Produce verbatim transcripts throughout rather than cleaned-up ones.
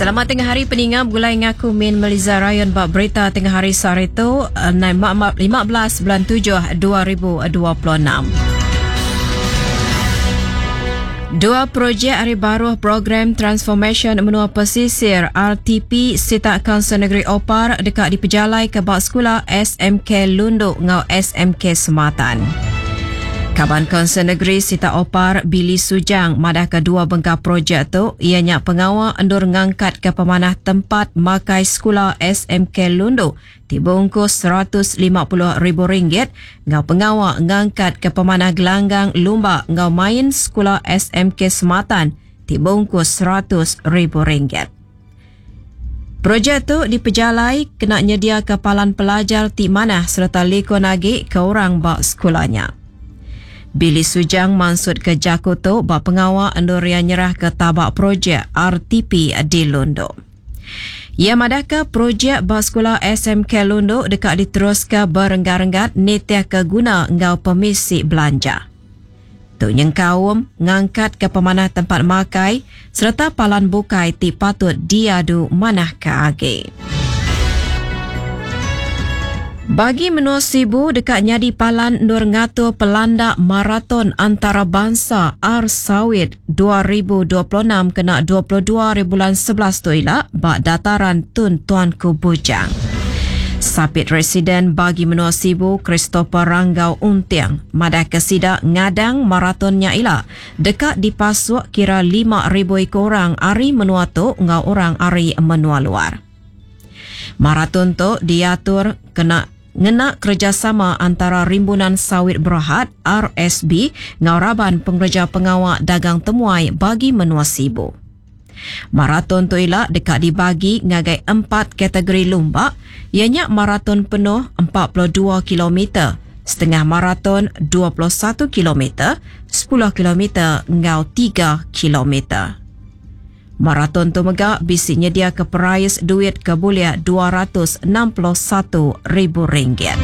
Selamat tengah hari peningat gulai ngaku Min Meliza Rayon bab berita tengah hari sehari itu lima belas bulan tujuh dua ribu dua puluh enam. Dua projek hari baru program Transformation Menua Pesisir R T P Sita Kaunsil Negeri Opar dekat dipejalai ke bak sekolah S M K Lunduk ngau S M K Sematan. Kaban Kaunsil Negeri Sita Opar Billy Sujang madah kedua bengkak projek tu ianya pengawal endur ngangkat ke pemanah tempat makai sekolah S M K Lunduk dibungkus seratus lima puluh ribu ringgit ngau pengawal ngangkat ke pemanah gelanggang lumba ngau main sekolah S M K Sematan dibungkus seratus ribu ringgit. Projek tu dipejalai kena nyedia kepalan pelajar ti manah serta likon lagi ke orang bak sekolahnya. Billy Sujang mansud ke Jakoto bak pengawal endur yang nyerah ke tabak projek R T P di Lunduk. Ia madaka projek bak sekolah S M K Lunduk dekat diteruskan berenggat-renggat netiah ke guna ngau pemisi belanja. Tu yang kaum ngangkat ke pemanah tempat makai serta palan bukai ti patut diadu manah ke age. Bagi menua Sibu dekat Nyadi Palan Nur ngatur pelanda maraton antarabangsa R Sawit dua ribu dua puluh enam kena dua puluh dua hari bulan sebelas tu ilah bak dataran Tun Tuanku Bujang. Sapit residen bagi menua Sibu Christopher Ranggau Untiang madah kesida ngadang maratonnya ilah dekat dipasuk kira lima ribu ekor orang ari menua tu ngau orang ari menua luar. Maraton tu diatur kena ngena kerjasama antara Rimbunan Sawit Berhad R S B ngau Raban Pengereja Pengawal Dagang Temuai bagi menua Sibu. Maraton tu ialah dekat dibagi ngagai empat kategori lomba, ianya maraton penuh empat puluh dua kilometer, setengah maraton dua puluh satu kilometer, sepuluh kilometer ngau tiga kilometer. Maraton tu megak bisi nyedia ke perayas duit kebulia dua ratus enam puluh satu ribu ringgit.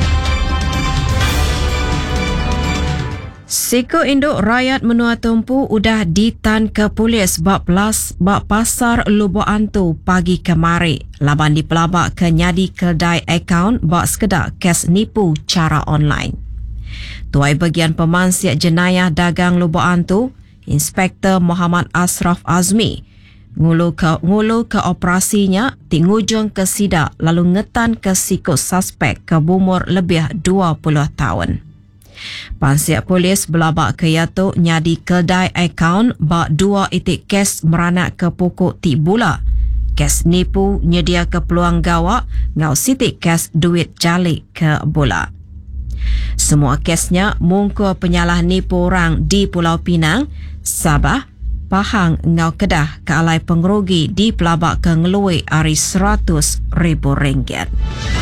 Siko Induk Rakyat Menua Tumpu udah ditan ke polis bak pelas bak pasar Lubuk Antu pagi kemari. Laban dipelabak ke nyadi kedai akaun bak sekedar kes nipu cara online. Tuai bagian pemansiat jenayah dagang Lubuk Antu, Inspektor Muhammad Ashraf Azmi, ngulu ke ngulu ke operasinya tingujung ke sidak lalu ngetan ke sikut suspek ke umur lebih dua puluh tahun. Pansiat polis belabak ke yatu nyadi kedai akaun bak dua itik kes meranak ke pokok ti bula. Kes nipu nyedia ke peluang gawak ngau sitik kes duit jalik ke bula. Semua kesnya mungku penyalah nipu orang di Pulau Pinang, Sabah, Pahang ngau Kedah ke alai pengerugi di pelabak ke ngelui ari seratus ribu ringgit.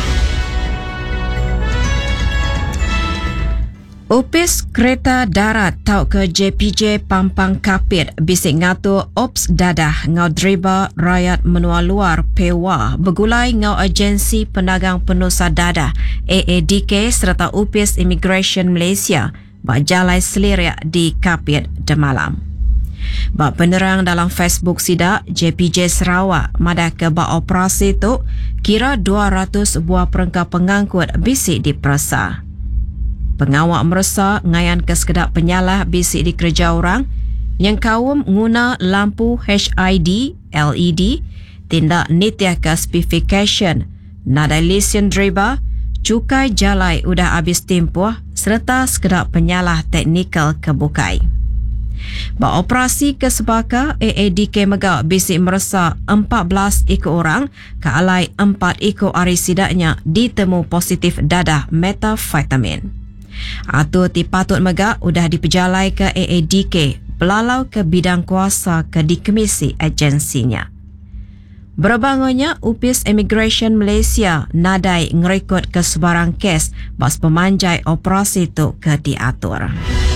Upis kereta darat tau ke J P J Pampang Kapit bisik ngatur ops dadah ngau driver rakyat menua luar Pewa bergulai ngau agensi penagang penusa dadah A A D K serta Upis Immigration Malaysia berjalai selirik di Kapit Demalam. Bak penerang dalam Facebook sidak J P J Sarawak madah ke bak operasi tu kira dua ratus buah perengkap pengangkut bisik diperasa. Pengawal merasa ngayan ke sekedar penyalah bisik dikerja orang yang kaum guna lampu H I D L E D tindak nitiah ke specification nada lesen driver cukai jalai udah habis tempoh serta sekedar penyalah teknikal kebukai. Bak operasi ke sebaka A A D K Megak bisik merasa empat belas ekor orang ke alai empat ekor ari sidaknya ditemu positif dadah metavitamin. Atur ti patut megak udah dipejalai ke A A D K belalau ke bidang kuasa ke dikemisi agensinya. Berbangunnya Upis Immigration Malaysia nadai ngerekod ke sebarang kes bas pemanjai operasi tu ke diatur.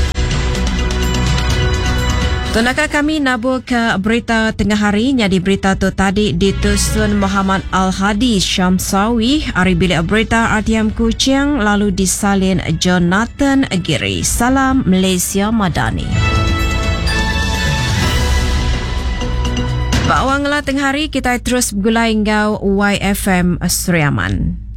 Tunakah kami nabur ke berita tengah hari. Jadi berita tu tadi ditusun Muhammad Al-Hadi Syamsawi, hari bilik berita R T M Kuching, lalu disalin Jonathan Giri. Salam Malaysia Madani. Pak Wang lah tengah hari kita terus bergulai ngau Y F M Seriaman.